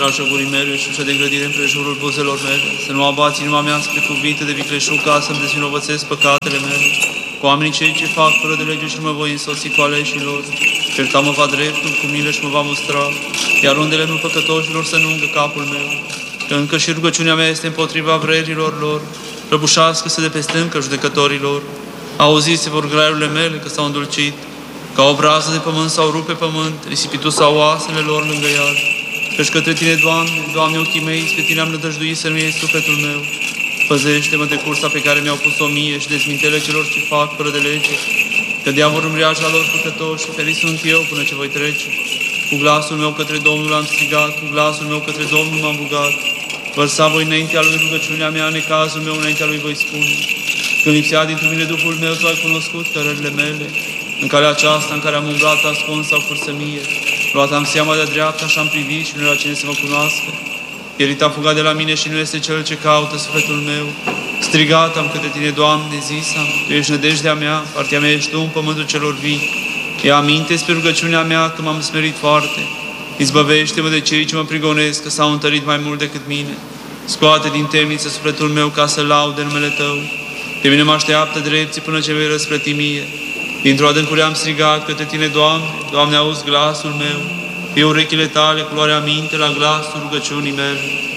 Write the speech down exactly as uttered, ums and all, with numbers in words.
Așa gurii mele și ușa de grădire împrejurul buzelor mele, să nu abați inima mea spre cuvinte de vicleșug, ca să-mi dezvinovățesc păcatele mele. Cu oamenii cei ce fac fără de lege și nu mă voi însoți cu aleșilor. Certa mă va dreptul, cu milă și mă va mustra, iar undele nu păcătoșilor să nu ungă capul meu. Că încă și rugăciunea mea este împotriva vrerilor lor, răbușească-se de pe stâncă judecătorilor. Auziți-se vor graiurile mele că s-au îndulcit, ca o brază de pământ s-au rupt pe pământ, risipitul sau oasele lor lângă iad. Căci către Tine, Doamne, Doamne, ochii mei, spre Tine am nădăjduit să nu iei sufletul meu. Păzește-mă de cursa pe care mi-au pus-o mie și de smintele celor ce fac fără de lege. Că diavolul mriaja lor păcătoși, ferit sunt eu până ce voi trece. Cu glasul meu către Domnul am strigat, cu glasul meu către Domnul m-am rugat. Vărsa voi înaintea Lui rugăciunea mea, necazul meu înaintea Lui voi spune. Când lipsea dintr mine Duhul meu, Tu ai cunoscut cărările mele. În calea aceasta în care am umblat ascuns sau cursămie, luat am seama de-a dreapta și am privit și nu era cine să mă cunoască. Pierit a fugat de la mine și nu este cel ce caută sufletul meu. Strigat am către Tine, Doamne, zis-am, Tu ești nădejdea mea, partea mea ești Tu în pământul celor vii. Ia aminte spre rugăciunea mea că m-am smerit foarte. Izbăvește-mă de cei ce mă prigonesc, că s-au întărit mai mult decât mine. Scoate din temniță sufletul meu ca să laude numele Tău. Pe mine mă așteaptă drepții până ce vei răsplăti mie. Dintr-o adâncure am strigat către Tine, Doamne, Doamne, auzi glasul meu. Fie urechile Tale, culoarea minte la glasul rugăciunii mele.